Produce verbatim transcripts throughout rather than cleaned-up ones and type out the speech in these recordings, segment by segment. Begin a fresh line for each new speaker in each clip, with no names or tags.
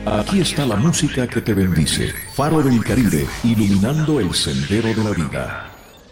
Aquí está la música que te bendice. Faro del Caribe, iluminando el sendero de la vida.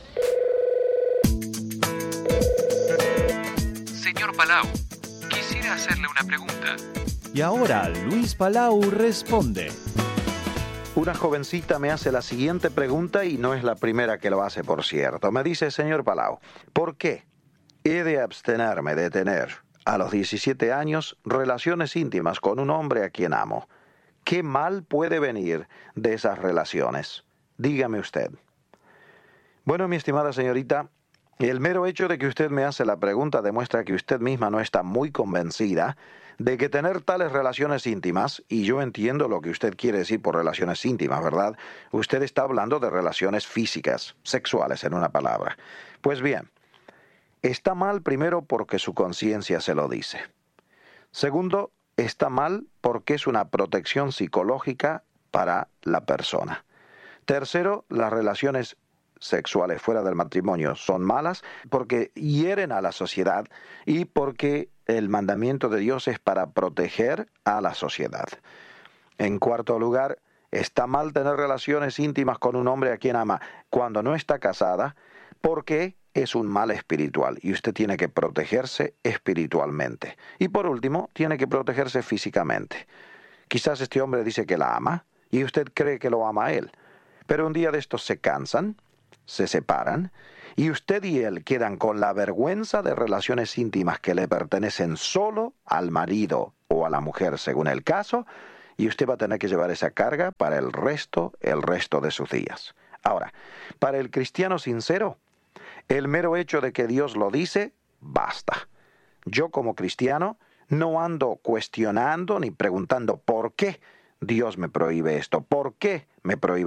Señor Palau, quisiera hacerle una pregunta.
Y ahora Luis Palau responde.
Una jovencita me hace la siguiente pregunta y no es la primera que lo hace, por cierto. Me dice, señor Palau, ¿por qué he de abstenerme de tener a los diecisiete años relaciones íntimas con un hombre a quien amo? ¿Qué mal puede venir de esas relaciones? Dígame usted. Bueno, mi estimada señorita, el mero hecho de que usted me hace la pregunta demuestra que usted misma no está muy convencida de que tener tales relaciones íntimas, y yo entiendo lo que usted quiere decir por relaciones íntimas, ¿verdad? Usted está hablando de relaciones físicas, sexuales en una palabra. Pues bien, está mal primero porque su conciencia se lo dice. Segundo, está mal porque es una protección psicológica para la persona. Tercero, las relaciones sexuales fuera del matrimonio son malas porque hieren a la sociedad y porque el mandamiento de Dios es para proteger a la sociedad. En cuarto lugar, está mal tener relaciones íntimas con un hombre a quien ama cuando no está casada porque es un mal espiritual y usted tiene que protegerse espiritualmente. Y por último, tiene que protegerse físicamente. Quizás este hombre dice que la ama y usted cree que lo ama a él, pero un día de estos se cansan, se separan y usted y él quedan con la vergüenza de relaciones íntimas que le pertenecen solo al marido o a la mujer según el caso, y usted va a tener que llevar esa carga para el resto, el resto de sus días. Ahora, para el cristiano sincero, el mero hecho de que Dios lo dice, basta. Yo como cristiano no ando cuestionando ni preguntando por qué Dios me prohíbe esto, por qué me prohíbe